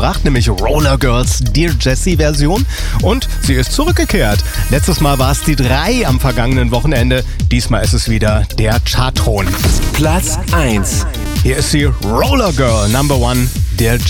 gebracht, nämlich Roller Girls Dear Jessie Version. Und sie ist zurückgekehrt. Letztes Mal war es die 3 am vergangenen Wochenende. Diesmal ist es wieder der Chartthron. Platz 1. Hier ist sie, Roller Girl, Number 1, Dear Jessie.